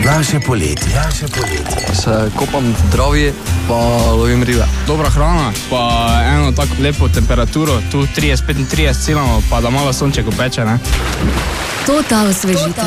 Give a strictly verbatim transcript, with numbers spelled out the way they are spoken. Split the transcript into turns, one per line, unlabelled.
Naše poletje. Naše poletje.
Se kopam v travji, pa lovim ribe.
Dobra hrana, pa eno tako lepo temperaturo, tu trideset petintrideset cilamo, pa da malo sonček opeče, ne?
To ta osvežitev.